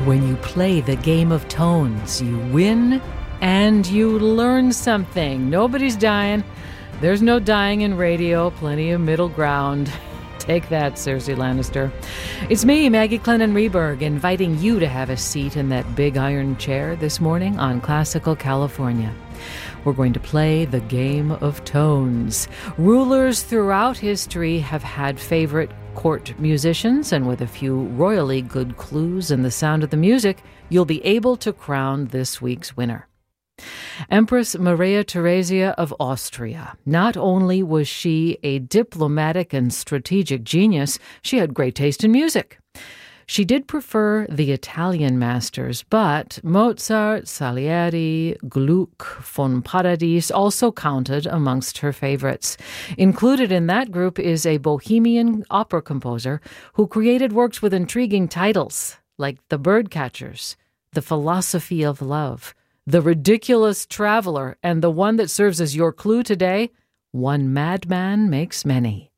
When you play the game of tones, you win and you learn something. Nobody's dying. There's no dying in radio. Plenty of middle ground. Take that, Cersei Lannister. It's me, Maggie Clennon Reberg, inviting you to have a seat in that big iron chair this morning on Classical California. We're going to play the game of tones. Rulers throughout history have had favorite court musicians, and with a few royally good clues in the sound of the music, you'll be able to crown this week's winner. Empress Maria Theresia of Austria. Not only was she a diplomatic and strategic genius, she had great taste in music. She did prefer the Italian masters, but Mozart, Salieri, Gluck, von Paradis also counted amongst her favorites. Included in that group is a Bohemian opera composer who created works with intriguing titles like The Birdcatchers, The Philosophy of Love, The Ridiculous Traveler, and the one that serves as your clue today, One Madman Makes Many.